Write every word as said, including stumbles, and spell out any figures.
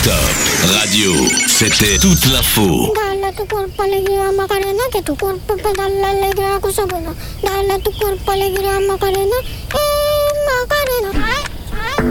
Top Radio, c'était toute l'info. Dale tu cuerpo alegría Macarena, que tu cuerpo pedala alegría cosa buena. Dale tu cuerpo alegría Macarena. Eh.